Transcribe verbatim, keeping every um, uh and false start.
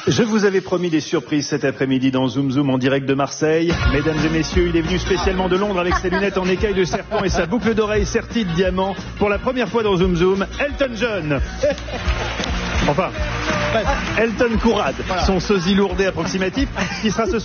Je vous avais promis des surprises cet après-midi dans Zoom Zoom en direct de Marseille. Mesdames et messieurs, il est venu spécialement de Londres avec ses lunettes en écailles de serpent et sa boucle d'oreille sertie de diamants. Pour la première fois dans Zoom Zoom, Elton John. Enfin, Elton Courade, son sosie lourdé approximatif, qui sera ce